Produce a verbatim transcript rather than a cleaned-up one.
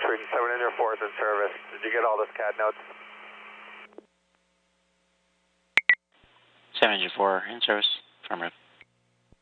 Sweden seven India four is in service. Did you get all those C A D notes? seven India four in service. Affirmative.